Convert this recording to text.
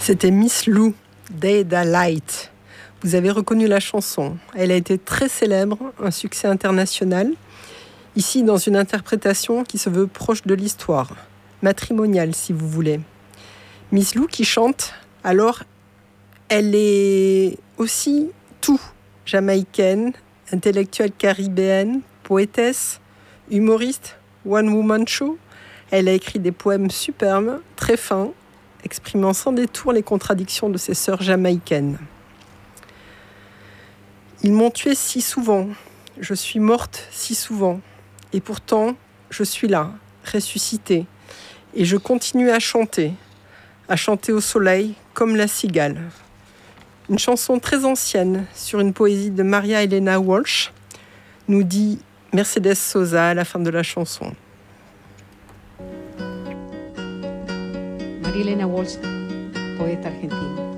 C'était Miss Lou, Day Da Light. Vous avez reconnu la chanson. Elle a été très célèbre, un succès international. Ici, dans une interprétation qui se veut proche de l'histoire, matrimoniale si vous voulez. Miss Lou qui chante, alors elle est aussi tout. Jamaïcaine, intellectuelle caribéenne, poétesse, humoriste, one-woman show. Elle a écrit des poèmes superbes, très fins, exprimant sans détour les contradictions de ses sœurs jamaïcaines. Ils m'ont tuée si souvent, je suis morte si souvent, et pourtant je suis là, ressuscitée, et je continue à chanter au soleil comme la cigale. Une chanson très ancienne sur une poésie de Maria Elena Walsh, nous dit Mercedes Sosa à la fin de la chanson. María Elena Walsh, poeta argentina.